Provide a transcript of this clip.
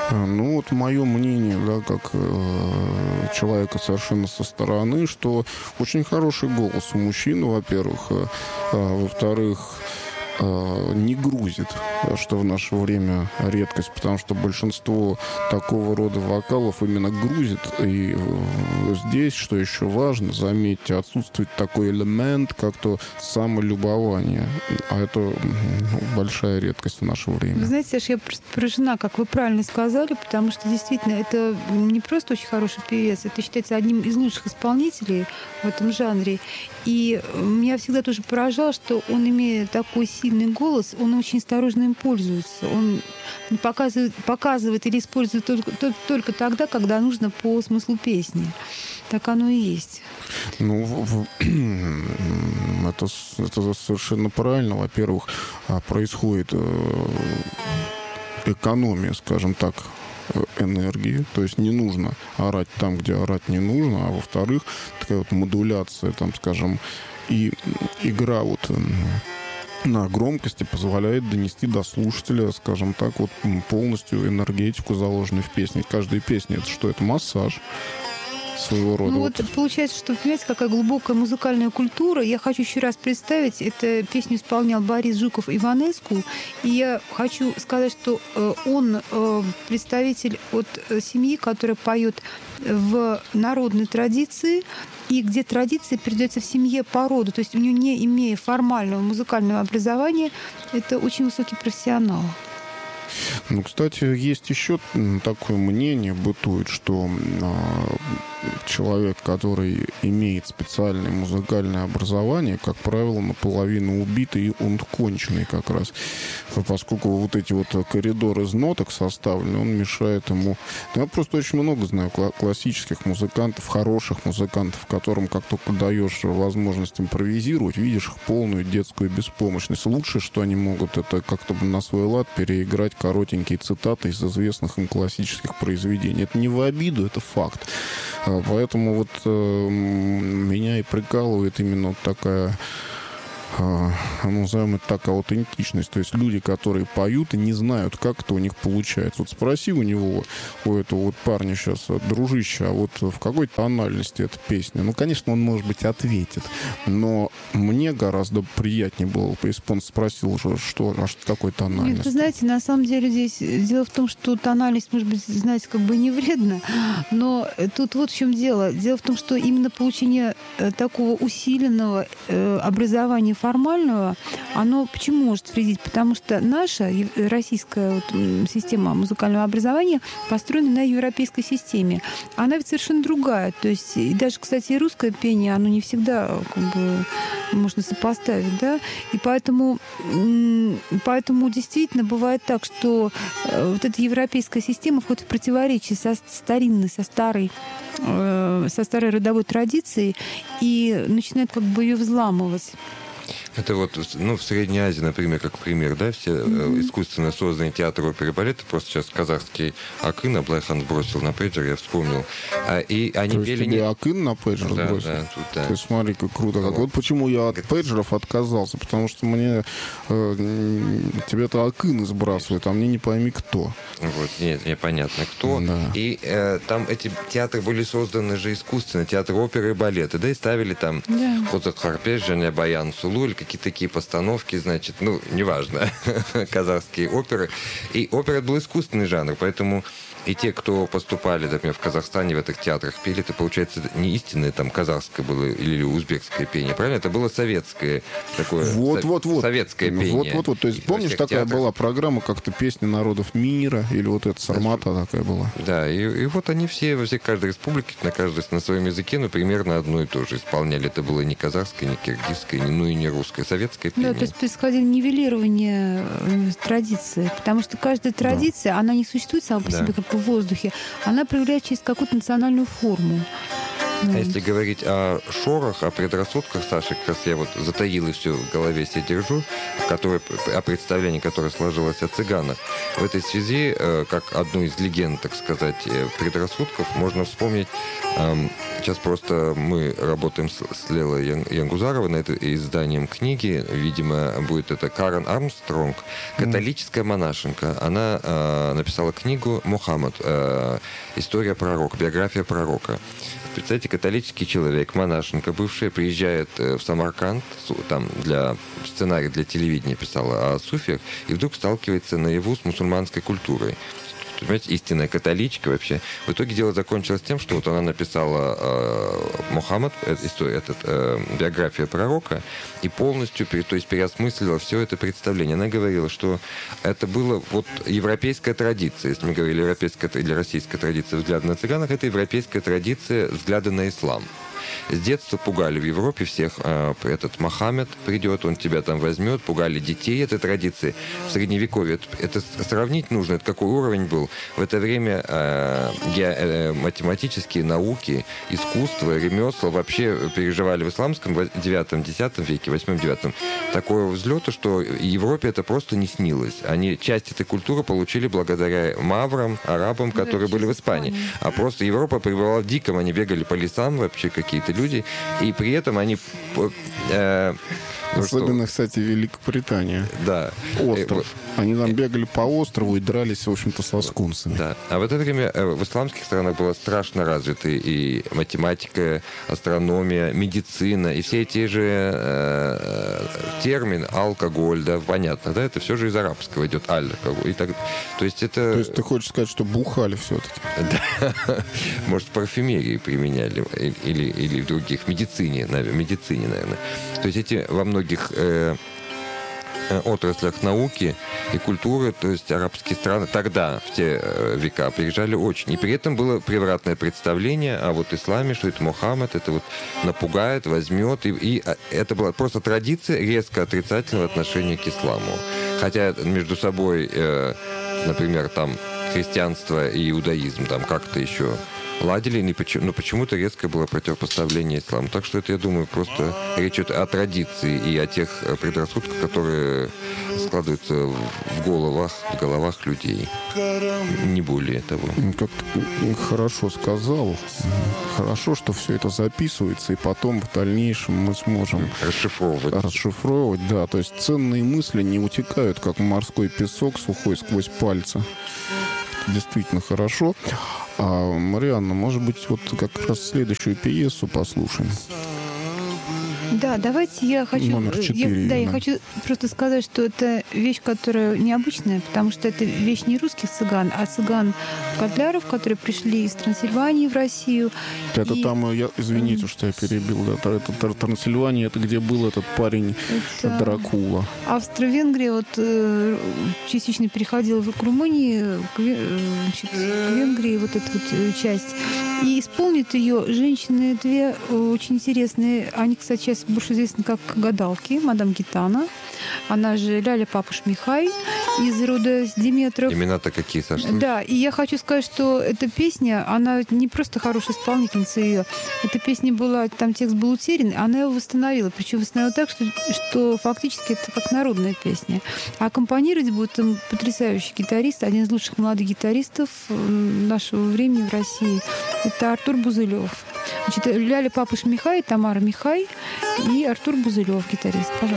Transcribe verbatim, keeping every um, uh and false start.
Ну, вот мое мнение, да, как э, человека совершенно со стороны, что очень хороший голос у мужчины, во-первых, а, а, во-вторых, а, не грузит, что в наше время редкость, потому что большинство такого рода вокалов именно грузит. И здесь, что еще важно, заметьте, отсутствует такой элемент, как то самолюбование. А это ну, большая редкость в наше время. Вы знаете, Саша, я поражена, как вы правильно сказали, потому что действительно это не просто очень хороший певец, это считается одним из лучших исполнителей в этом жанре. И меня всегда тоже поражало, что он, имея такой сильный голос, он очень осторожно им пользуется. Он показывает, показывает или использует только, только тогда, когда нужно по смыслу песни. Так оно и есть. Ну, в, в, это, это совершенно правильно. Во-первых, происходит экономия, скажем так, энергии, то есть не нужно орать там, где орать не нужно, а во-вторых, такая вот модуляция, там, скажем, и игра вот на громкости позволяет донести до слушателя, скажем так, вот полностью энергетику, заложенную в песне. Каждая песня — это что? Это массаж своего рода. Ну вот, вот получается, что, понимаете, какая глубокая музыкальная культура. Я хочу еще раз представить, эту песню исполнял Борис Жуков Иванеску, и я хочу сказать, что э, он э, представитель от семьи, которая поет в народной традиции, и где традиция передается в семье по роду. То есть у него, не имея формального музыкального образования, это очень высокий профессионал. Ну, кстати, есть еще такое мнение, бытует, что э, человек, который имеет специальное музыкальное образование, как правило, наполовину убитый, и он конченый как раз. Поскольку вот эти вот коридоры из ноток составлены, он мешает ему... Я просто очень много знаю классических музыкантов, хороших музыкантов, которым, как только даешь возможность импровизировать, видишь их полную детскую беспомощность. Лучшее, что они могут, это как-то на свой лад переиграть коротенькие цитаты из известных им классических произведений. Это не в обиду, это факт. Поэтому вот э, меня и прикалывает именно вот такая, э, назовем это так, аутентичность. То есть люди, которые поют и не знают, как это у них получается. Вот спроси у него, у этого вот парня сейчас, дружище, а вот в какой тональности эта песня? Ну, конечно, он, может быть, ответит. Но мне гораздо приятнее было бы, если бы он спросил уже, что, а что такое тональность? Нет, вы знаете, на самом деле здесь дело в том, что тональность, может быть, знаете, как бы не вредно, но тут вот в чем дело. Дело в том, что именно получение такого усиленного образования формального, оно почему может вредить? Потому что наша российская вот система музыкального образования построена на европейской системе. Она ведь совершенно другая. То есть, и даже, кстати, и русское пение, оно не всегда как бы можно сопоставить, да, и поэтому, поэтому действительно бывает так, что вот эта европейская система входит в противоречие со старинной, со старой, со старой родовой традицией и начинает как бы ее взламывать. Это вот, ну, в Средней Азии, например, как пример, да, все mm-hmm. искусственно созданные театры, оперы, балеты, просто сейчас казахский акын Аблайхан сбросил на пейджер, я вспомнил. А, и они То пели... есть тебе акын на пейджер да, сбросил? Да, тут, да. Ты смотри, как круто. Вот. вот почему я от пейджеров отказался, потому что мне э, тебе-то акыны сбрасывают, а мне не пойми кто. Вот, нет, непонятно кто. Да. И э, там эти театры были созданы же искусственно, театры оперы и балеты, да, и ставили там да. Хозак-Харпеш, Женя Баян Сулу, или какие-то такие постановки, значит, ну, неважно, казахские оперы. И опера — это был искусственный жанр, поэтому и те, кто поступали, например, в Казахстане, в этих театрах пели, это, получается, не истинное там казахское было или узбекское пение, правильно? Это было советское такое, вот, со- вот, вот. советское пение. Вот, вот, вот. То есть, помнишь, такая театрах... была программа, как-то «Песни народов мира», или вот эта «Сармата» такая была? Да, и, и вот они все, во всей каждой республике, на каждой на своем языке, ну, примерно одно и то же исполняли. Это было не казахское, не киргизское, не, ну и не русское, советское пение. Да, то есть происходило нивелирование традиции, потому что каждая традиция, да. она не существует сама по да. себе, как в воздухе, она проявляет через какую-то национальную форму. А если говорить о шорах, о предрассудках, Саша, как раз я вот затаил и все в голове себе держу, которое, о представлении, которое сложилось о цыганах. В этой связи, как одну из легенд, так сказать, предрассудков, можно вспомнить, сейчас просто мы работаем с Лелой Янгузаровой над изданием книги, видимо, будет это Карен Армстронг, католическая монашенка. Она написала книгу «Мухаммад. История пророка», биография пророка. Представьте, католический человек, монашенка бывшая, приезжает в Самарканд, там для сценария для телевидения писала о суфиях, и вдруг сталкивается наяву с мусульманской культурой. Понимаете, истинная католичка вообще. В итоге дело закончилось тем, что вот она написала э, Мухаммад, э, историю, этот, э, биография пророка, и полностью, то есть переосмыслила все это представление. Она говорила, что это было вот европейская традиция. Если мы говорили европейская или российская традиция взгляда на цыганах, это европейская традиция взгляда на ислам. С детства пугали в Европе всех, э, этот Мохаммед придет, он тебя там возьмет, пугали детей этой традиции. В Средневековье это, это сравнить нужно, это какой уровень был. В это время э, ге, э, математические науки, искусство, ремесла вообще переживали в исламском девятом-десятом веке, восьмом-девятом такого взлета, что Европе это просто не снилось. Они часть этой культуры получили благодаря маврам, арабам, которые были в Испании. А просто Европа пребывала в диком, они бегали по лесам вообще какие-то люди, и при этом они... Э, ну Особенно, что? Кстати, Великобритания. Да. Остров. Они там бегали по острову и дрались, в общем-то, со скунсами. Да. А в это время в исламских странах была страшно развита и математика, астрономия, медицина, и все эти же э, термины, алкоголь, да, понятно, да, это все же из арабского идет, аль-алкоголь. И так, то есть это... То есть ты хочешь сказать, что бухали все-таки? Да. Может, в парфюмерии применяли, или, или в других, в медицине, наверное, медицине, наверное. То есть эти во многих э, отраслях науки и культуры, то есть арабские страны тогда, в те э, века, приезжали очень. И при этом было превратное представление о вот исламе, что это Мухаммад, это вот напугает, возьмет. И, и это была просто традиция резко отрицательного отношения к исламу. Хотя между собой, э, например, там христианство и иудаизм там как-то еще ладили, но почему-то резкое было противопоставление исламу. Так что это, я думаю, просто речь идет о традиции и о тех предрассудках, которые складываются в головах, в головах людей. Не более того. Как ты хорошо сказал. Хорошо, что все это записывается, и потом в дальнейшем мы сможем расшифровывать. Расшифровывать, да. То есть ценные мысли не утекают, как морской песок сухой сквозь пальцы. Действительно хорошо. А, Марианна, может быть, вот как раз следующую пьесу послушаем? Да, давайте я хочу... Номер четыре. Я, да, да. я хочу просто сказать, что это вещь, которая необычная, потому что это вещь не русских цыган, а цыган-котляров, которые пришли из Трансильвании в Россию. Это и... там, я, извините, что я перебил, да, это Трансильвания, это где был этот парень это... Дракула. Австро-Венгрия вот э, частично переходила к Румынии, к, значит, к Венгрии, вот эта вот часть. И исполнит ее женщины две очень интересные. Они, кстати, сейчас больше известны как гадалки. Мадам Гитана. Она же Ляля Папуш-Михай из рода Диметров. Имена-то какие, Саша? Да, и я хочу сказать, что эта песня, она не просто хорошая исполнительница ее. Эта песня была, там текст был утерян, она его восстановила. Причем восстановила так, что, что фактически это как народная песня. А аккомпанировать будет там потрясающий гитарист, один из лучших молодых гитаристов нашего времени в России. Это Артур Бузылев. Значит, Ляля Папуш-Михай, Тамара Михай и Артур Бузылев, гитарист. Пожалуйста.